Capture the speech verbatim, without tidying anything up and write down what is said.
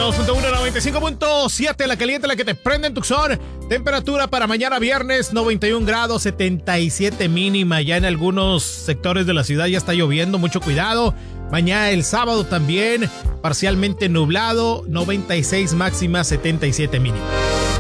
noventa y dos punto uno, noventa y cinco punto siete, la caliente, la que te prende en Tucson. Temperatura para mañana viernes, noventa y un grados, setenta y siete mínima. Ya en algunos sectores de la ciudad ya está lloviendo, mucho cuidado. Mañana el sábado también, parcialmente nublado, noventa y seis máxima, setenta y siete mínima.